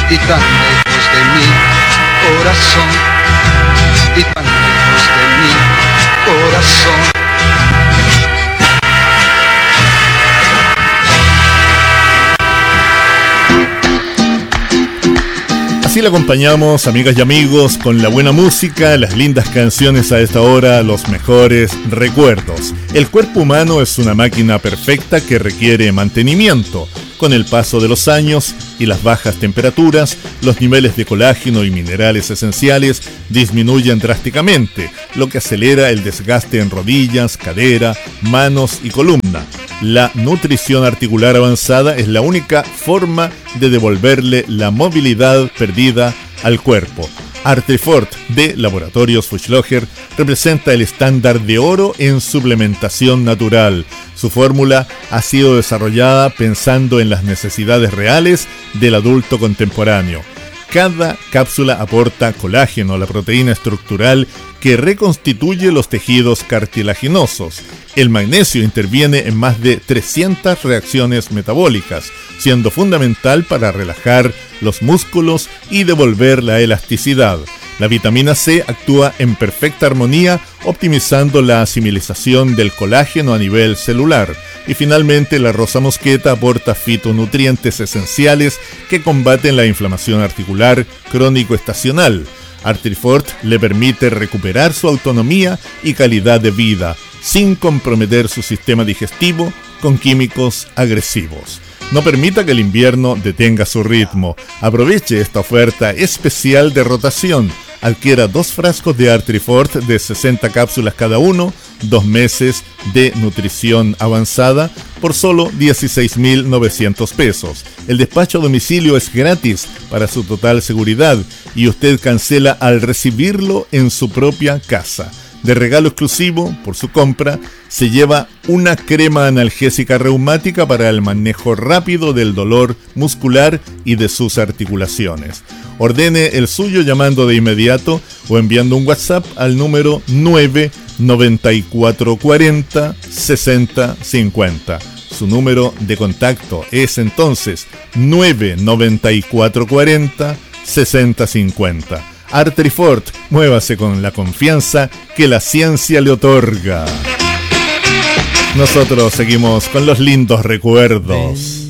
y tan lejos de mi corazón, y tan lejos de mi corazón. Así le acompañamos, amigas y amigos, con la buena música, las lindas canciones a esta hora, los mejores recuerdos. El cuerpo humano es una máquina perfecta que requiere mantenimiento. Con el paso de los años y las bajas temperaturas, los niveles de colágeno y minerales esenciales disminuyen drásticamente, lo que acelera el desgaste en rodillas, cadera, manos y columna. La nutrición articular avanzada es la única forma de devolverle la movilidad perdida al cuerpo. Artrifort de Laboratorios Fuchslocher representa el estándar de oro en suplementación natural. Su fórmula ha sido desarrollada pensando en las necesidades reales del adulto contemporáneo. Cada cápsula aporta colágeno, la proteína estructural que reconstituye los tejidos cartilaginosos. El magnesio interviene en más de 300 reacciones metabólicas, siendo fundamental para relajar los músculos y devolver la elasticidad. La vitamina C actúa en perfecta armonía, optimizando la asimilización del colágeno a nivel celular. Y finalmente, la rosa mosqueta aporta fitonutrientes esenciales que combaten la inflamación articular crónico-estacional. Artrifort le permite recuperar su autonomía y calidad de vida, sin comprometer su sistema digestivo con químicos agresivos. No permita que el invierno detenga su ritmo. Aproveche esta oferta especial de rotación. Adquiera 2 frascos de Artrifort de 60 cápsulas cada uno, 2 meses de nutrición avanzada por solo 16.900 pesos. El despacho a domicilio es gratis para su total seguridad y usted cancela al recibirlo en su propia casa. De regalo exclusivo, por su compra, se lleva una crema analgésica reumática para el manejo rápido del dolor muscular y de sus articulaciones. Ordene el suyo llamando de inmediato o enviando un WhatsApp al número 99440 6050. Su número de contacto es entonces 99440 6050. Artrifort, muévase con la confianza que la ciencia le otorga. Nosotros seguimos con los lindos recuerdos.